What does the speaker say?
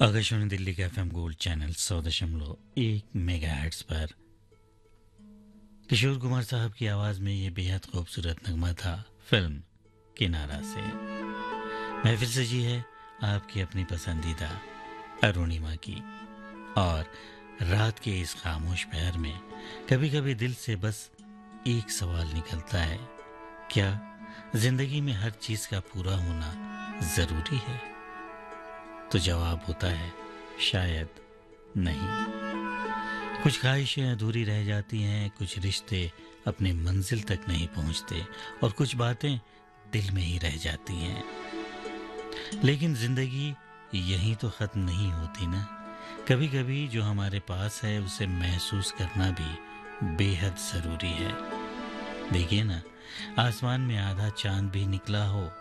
आकाशवाणी दिल्ली का FM gold channel 100.1 megahertz पर किशोर कुमार साहब की आवाज में ये बेहद खूबसूरत नगमा था फिल्म किनारा से। महफिल सजी है आपकी अपनी पसंदीदा अरुणिमा की, और रात के इस खामोश पहर में कभी कभी दिल से बस एक सवाल निकलता है, क्या जिंदगी में हर चीज का पूरा होना जरूरी है? तो जवाब होता है शायद नहीं। कुछ ख्वाहिशें अधूरी रह जाती हैं, कुछ रिश्ते अपने मंजिल तक नहीं पहुंचते, और कुछ बातें दिल में ही रह जाती हैं। लेकिन जिंदगी यहीं तो खत्म नहीं होती ना। कभी कभी जो हमारे पास है उसे महसूस करना भी बेहद जरूरी है। देखिए ना, आसमान में आधा चांद भी निकला हो